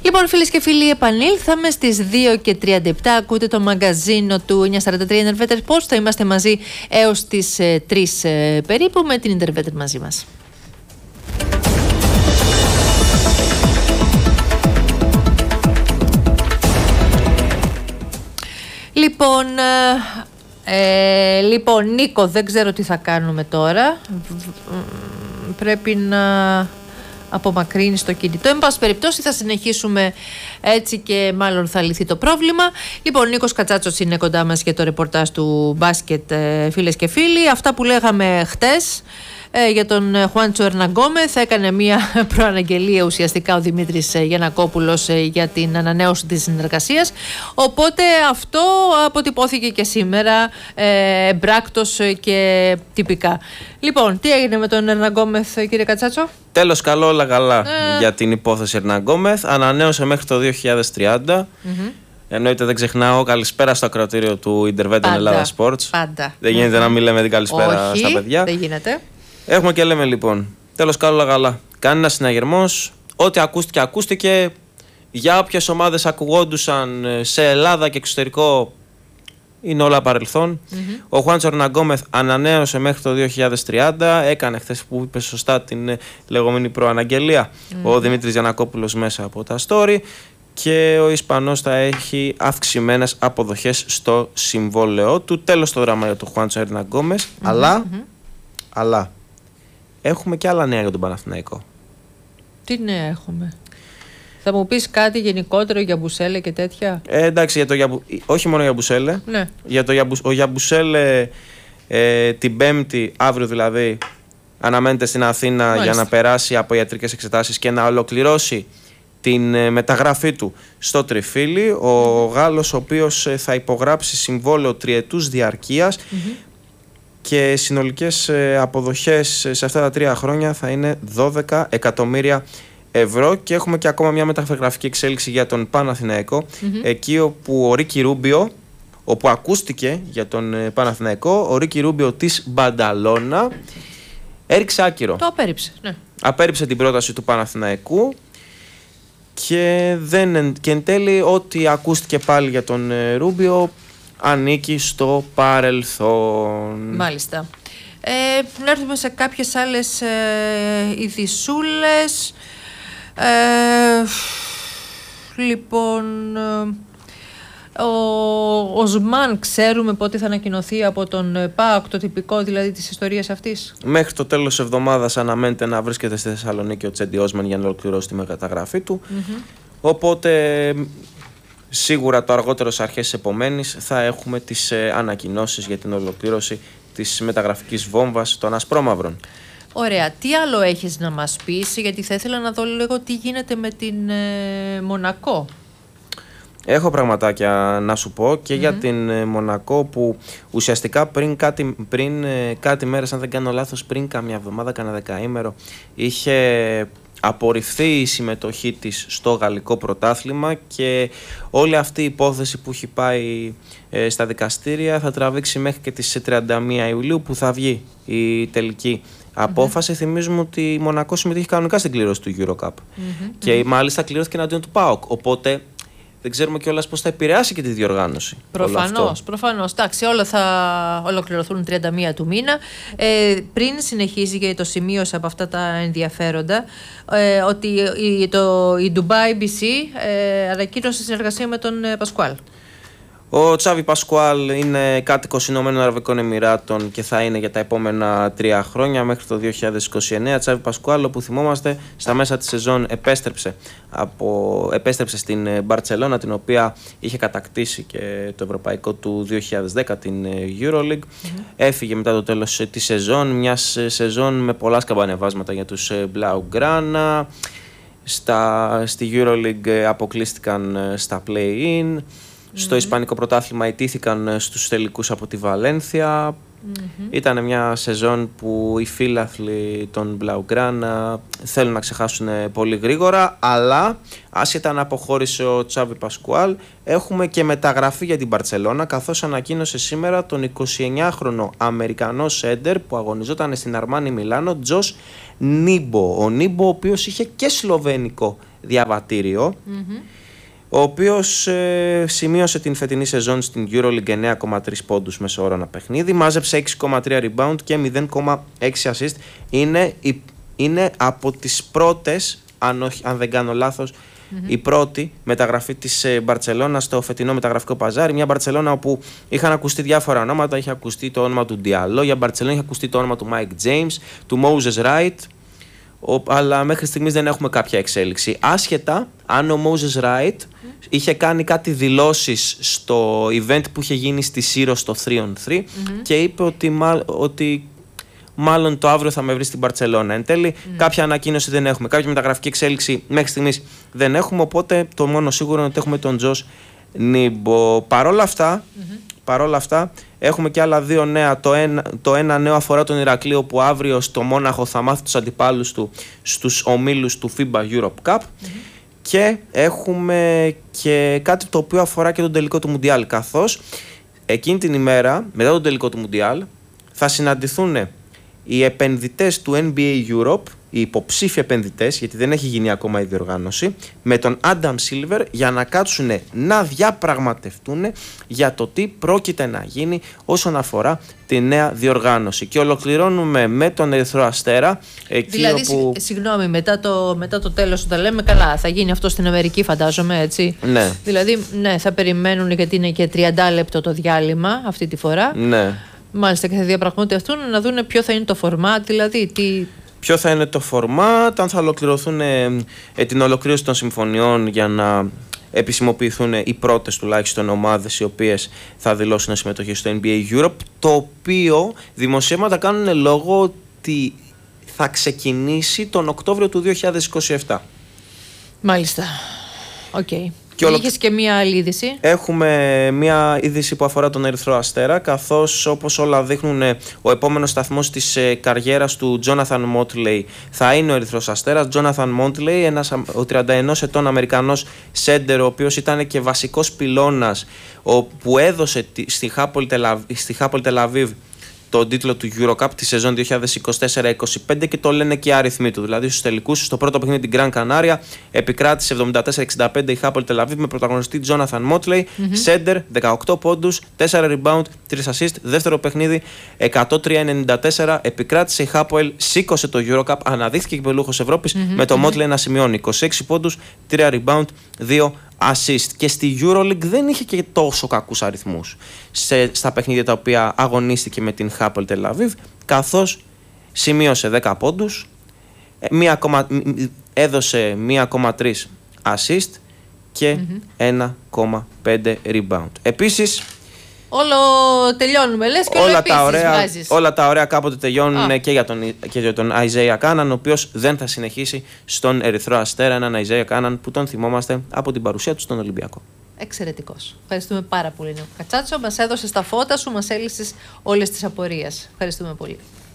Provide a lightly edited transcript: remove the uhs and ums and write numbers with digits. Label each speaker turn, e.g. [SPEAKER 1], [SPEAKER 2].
[SPEAKER 1] Λοιπόν, φίλες και φίλοι, επανήλθαμε στις 2:37. Ακούτε το μαγκαζίνο του 943 Interveter Post. Θα είμαστε μαζί έως τις 3 περίπου με την Interveter μαζί μας. Λοιπόν, Νίκο, δεν ξέρω τι θα κάνουμε τώρα. Πρέπει να απομακρύνει το κινητό. Εν πάση περιπτώσει θα συνεχίσουμε έτσι και μάλλον θα λυθεί το πρόβλημα. Λοιπόν, Νίκος Κατσάτσος είναι κοντά μας για το ρεπορτάζ του μπάσκετ, φίλες και φίλοι. Αυτά που λέγαμε χτες για τον Χουάντσο Ερναγκόμεθ, έκανε μια προαναγγελία ουσιαστικά ο Δημήτρης Γιαννακόπουλος για την ανανέωση της συνεργασίας, οπότε αυτό αποτυπώθηκε και σήμερα εμπράκτος και τυπικά. Λοιπόν, τι έγινε με τον Ερναγκόμεθ, κύριε Κατσάτσο?
[SPEAKER 2] Τέλος καλό, όλα καλά για την υπόθεση Ερναγκόμεθ. Ανανέωσε μέχρι το 2030. Εννοείται, δεν ξεχνάω, καλησπέρα στο ακροατήριο του Interveter Ελλάδα Sports.
[SPEAKER 1] Πάντα.
[SPEAKER 2] Δεν γίνεται να μην λέμε την καλησπέρα στα παιδιά.
[SPEAKER 1] Δεν γίνεται.
[SPEAKER 2] Έχουμε και λέμε λοιπόν. Τέλος καλό, όλα καλά. Κάνει ένα συναγερμός. Ό,τι ακούστηκε. Για όποιες ομάδες ακουγόντουσαν σε Ελλάδα και εξωτερικό, είναι όλα παρελθόν. Ο Χουάντσο Ερναγκόμεθ ανανέωσε μέχρι το 2030. Έκανε χθες, που είπε σωστά, την λεγόμενη προαναγγελία ο Δημήτρης Γιαννακόπουλος μέσα από τα story. Και ο Ισπανός θα έχει αυξημένες αποδοχές στο συμβόλαιό του. Τέλος το δράμα για τον Χουάντσο Ερναγκόμεθ. Αλλά έχουμε και άλλα νέα για τον Παναθηναϊκό.
[SPEAKER 1] Τι νέα έχουμε? Θα μου πεις κάτι γενικότερο για Μπουσέλε και τέτοια?
[SPEAKER 2] Εντάξει, όχι μόνο για Μπουσέλε.
[SPEAKER 1] Ναι.
[SPEAKER 2] Ο Γιαμπουσέλε την Πέμπτη, αύριο δηλαδή, αναμένεται στην Αθήνα. Μάλιστα. Για να περάσει από ιατρικές εξετάσεις και να ολοκληρώσει την μεταγραφή του στο Τριφύλι. Ο Γάλλος, ο οποίος θα υπογράψει συμβόλαιο τριετούς διαρκείας και συνολικές αποδοχές σε αυτά τα 3 χρόνια θα είναι 12 εκατομμύρια ευρώ. Και έχουμε και ακόμα μια μεταγραφική εξέλιξη για τον Παναθηναϊκό, εκεί όπου ο Ρίκι Ρούμπιο, όπου ακούστηκε για τον Παναθηναϊκό, ο Ρίκι Ρούμπιο της Μπανταλώνα έριξε άκυρο.
[SPEAKER 1] Το απέρριψε, ναι.
[SPEAKER 2] Απέρριψε την πρόταση του Παναθηναϊκού και εν τέλει ό,τι ακούστηκε πάλι για τον Ρούμπιο ανήκει στο παρελθόν.
[SPEAKER 1] Μάλιστα. Να έρθουμε σε κάποιες άλλες ειδισούλες. Λοιπόν, ο Οσμάν ξέρουμε πότε θα ανακοινωθεί από τον ΠΑΟΚ, το τυπικό δηλαδή της ιστορίας αυτής?
[SPEAKER 2] Μέχρι το τέλος της εβδομάδας αναμένεται να βρίσκεται στη Θεσσαλονίκη ο Τσέντι Όσμαν για να ολοκληρώσει τη μεταγραφή του. Οπότε σίγουρα το αργότερο στις αρχές της επομένης θα έχουμε τις ανακοινώσεις για την ολοκλήρωση της μεταγραφικής βόμβας των Ασπρόμαυρων.
[SPEAKER 1] Ωραία. Τι άλλο έχεις να μας πεις? Γιατί θα ήθελα να δω λίγο τι γίνεται με την Μονακό.
[SPEAKER 2] Έχω πραγματάκια να σου πω και για την Μονακό, που ουσιαστικά πριν κάτι μέρες, αν δεν κάνω λάθος, πριν καμιά εβδομάδα, κανένα δεκαήμερο, είχε απορριφθεί η συμμετοχή της στο γαλλικό πρωτάθλημα και όλη αυτή η υπόθεση που έχει πάει στα δικαστήρια θα τραβήξει μέχρι και τις 31 Ιουλίου που θα βγει η τελική απόφαση. Θυμίζουμε ότι η Μονακό συμμετείχε κανονικά στην κλήρωση του Eurocup και μάλιστα κληρώθηκε εναντίον του ΠΑΟΚ, οπότε δεν ξέρουμε κιόλας πώς θα επηρεάσει και τη διοργάνωση.
[SPEAKER 1] Προφανώς. Εντάξει, όλα θα ολοκληρωθούν 31 του μήνα. Πριν συνεχίσει, και το σημείωσα από αυτά τα ενδιαφέροντα, ότι η Dubai BC ανακοίνωσε συνεργασία με τον Πασκουάλ.
[SPEAKER 2] Ο Τσάβι Πασκουάλ είναι κάτοικος Ηνωμένων Αραβικών Εμιράτων και θα είναι για τα επόμενα 3 χρόνια μέχρι το 2029. Τσάβι Πασκουάλ, όπου θυμόμαστε στα μέσα της σεζόν επέστρεψε στην Μπαρτσελώνα, την οποία είχε κατακτήσει και το ευρωπαϊκό του 2010, την EuroLeague. Έφυγε μετά το τέλος της σεζόν, μιας σεζόν με πολλά σκαμπανεβάσματα για τους Blaugrana. Στη EuroLeague αποκλείστηκαν στα play-in. Στο Ισπανικό πρωτάθλημα ιτήθηκαν στους τελικούς από τη Βαλένθια. Ήταν μια σεζόν που οι φίλαθλοι των Blaugrana θέλουν να ξεχάσουν πολύ γρήγορα, αλλά άσχετα αν αποχώρησε ο Τσάβι Πασκουάλ, έχουμε και μεταγραφή για την Μπαρτσελώνα, καθώς ανακοίνωσε σήμερα τον 29χρονο Αμερικανό σέντερ που αγωνιζόταν στην Αρμάνι Μιλάνο, Τζος Νίμπο. Ο Νίμπο, ο οποίος είχε και σλοβενικό διαβατήριο, ο οποίος σημείωσε την φετινή σεζόν στην EuroLeague 9,3 πόντους μέσω όρο ένα παιχνίδι, μάζεψε 6,3 rebound και 0,6 assist. Είναι από τις πρώτες, αν δεν κάνω λάθος, η πρώτη μεταγραφή της Μπαρτσελώνα στο φετινό μεταγραφικό παζάρι. Μια Μπαρτσελώνα όπου είχαν ακουστεί διάφορα ονόματα. Είχε ακουστεί το όνομα του Diallo για Μπαρτσελώνα, είχε ακουστεί το όνομα του Mike James, του Moses Wright. Αλλά μέχρι στιγμής δεν έχουμε κάποια εξέλιξη. Άσχετα αν ο Moses Wright είχε κάνει κάτι δηλώσεις στο event που είχε γίνει στη Σύρο στο 3on3 και είπε ότι μάλλον το αύριο θα με βρει στην Μπαρτσελώνα. Εν τέλει, κάποια ανακοίνωση δεν έχουμε. Κάποια μεταγραφική εξέλιξη μέχρι στιγμής δεν έχουμε. Οπότε το μόνο σίγουρο είναι ότι έχουμε τον Τζος Νίμπο. Παρόλα αυτά, έχουμε και άλλα δύο νέα. Το ένα νέο αφορά τον Ηρακλείο που αύριο στο Μόναχο θα μάθει τους αντιπάλους του στους ομίλους του FIBA Europe Cup. Και έχουμε και κάτι το οποίο αφορά και τον τελικό του Μουντιάλ. Καθώς εκείνη την ημέρα, μετά τον τελικό του Μουντιάλ, θα συναντηθούν οι επενδυτές του NBA Europe, οι υποψήφοι επενδυτές, γιατί δεν έχει γίνει ακόμα η διοργάνωση, με τον Adam Silver για να κάτσουν να διαπραγματευτούν για το τι πρόκειται να γίνει όσον αφορά τη νέα διοργάνωση. Και ολοκληρώνουμε με τον Ερυθρό Αστέρα.
[SPEAKER 1] Δηλαδή, συγγνώμη, μετά το τέλος όταν λέμε καλά, θα γίνει αυτό στην Αμερική, φαντάζομαι, έτσι.
[SPEAKER 2] Ναι.
[SPEAKER 1] Δηλαδή, ναι, θα περιμένουν γιατί είναι και 30 λεπτό το διάλειμμα αυτή τη φορά.
[SPEAKER 2] Ναι.
[SPEAKER 1] Μάλιστα, και θα διαπραγματευτούν να δουν ποιο θα είναι το φορμάτ, δηλαδή
[SPEAKER 2] ποιο θα είναι το φορμάτ, αν θα ολοκληρωθούν την ολοκλήρωση των συμφωνιών για να επισημοποιηθούν οι πρώτες τουλάχιστον ομάδες οι οποίες θα δηλώσουν συμμετοχή στο NBA Europe, το οποίο δημοσιεύματα κάνουν λόγο ότι θα ξεκινήσει τον Οκτώβριο του 2027.
[SPEAKER 1] Μάλιστα. Οκ. Είχες και μία άλλη είδηση.
[SPEAKER 2] Έχουμε μία είδηση που αφορά τον Ερυθρό Αστέρα, καθώς όπως όλα δείχνουν ο επόμενος σταθμός της καριέρας του Jonathan Motley θα είναι ο Ερυθρός Αστέρας. Jonathan Motley, ο 31 ετών Αμερικανός σέντερ, ο οποίος ήταν και βασικός πυλώνας που έδωσε στη Hapoel Tel Aviv τον τίτλο του EuroCup τη σεζόν 2024-25 και το λένε και οι αριθμοί του. Δηλαδή στους τελικούς, στο πρώτο παιχνίδι την Gran Canaria, επικράτησε 74-65 η Hapoel Tel Aviv με πρωταγωνιστή Jonathan Motley, center, 18 πόντους, 4 rebound, 3 assist. Δεύτερο παιχνίδι 103-94, επικράτησε η Hapoel, σήκωσε το EuroCup, αναδείχθηκε κυπελλούχος Ευρώπης με το Motley να σημειώνει 26 πόντους, 3 rebound, 2 assist. Και στη EuroLeague δεν είχε και τόσο κακούς αριθμούς στα παιχνίδια τα οποία αγωνίστηκε με την Hapoel Tel Aviv, καθώς σημείωσε 10 πόντους, έδωσε 1,3 assist και 1,5 rebound. Επίσης,
[SPEAKER 1] όλο τελειώνουμε, λες, και
[SPEAKER 2] όλα τα ωραία κάποτε τελειώνουν και για τον Isaiah Canaan, ο οποίος δεν θα συνεχίσει στον Ερυθρό Αστέρα, έναν Isaiah Canaan που τον θυμόμαστε από την παρουσία του στον Ολυμπιακό.
[SPEAKER 1] Εξαιρετικός. Ευχαριστούμε πάρα πολύ, Νίκο Κατσάτσο. Μας έδωσες τα φώτα σου, μας έλυσες όλες τις απορίες. Ευχαριστούμε πολύ.